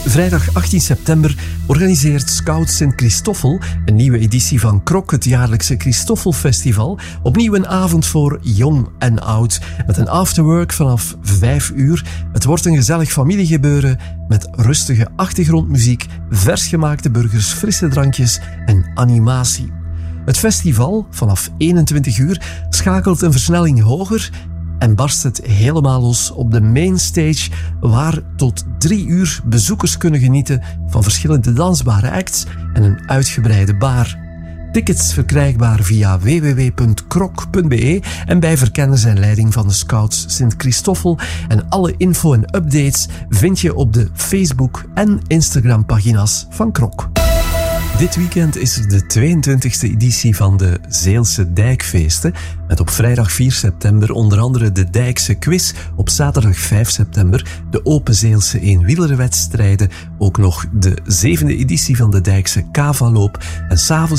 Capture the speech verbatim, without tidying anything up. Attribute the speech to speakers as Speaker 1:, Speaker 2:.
Speaker 1: Vrijdag achttien september organiseert Scout Sint-Christoffel een nieuwe editie van Krok, het jaarlijkse Christoffelfestival. Opnieuw een avond voor jong en oud, met een afterwork vanaf vijf uur. Het wordt een gezellig familiegebeuren met rustige achtergrondmuziek, versgemaakte burgers, frisse drankjes en animatie. Het festival, vanaf eenentwintig uur, schakelt een versnelling hoger en barst het helemaal los op de mainstage, waar tot drie uur bezoekers kunnen genieten van verschillende dansbare acts en een uitgebreide bar. Tickets verkrijgbaar via w w w punt krok punt b e en bij verkennis en leiding van de Scouts Sint-Christoffel. En alle info en updates vind je op de Facebook- en Instagram-pagina's van Krok. Dit weekend is er de tweeëntwintigste editie van de Zeelse Dijkfeesten, met op vrijdag vier september onder andere de Dijkse Quiz, op zaterdag vijf september de Open Zeelse eenwielerwedstrijden, ook nog de zevende editie van de Dijkse Kavaloop en 's avonds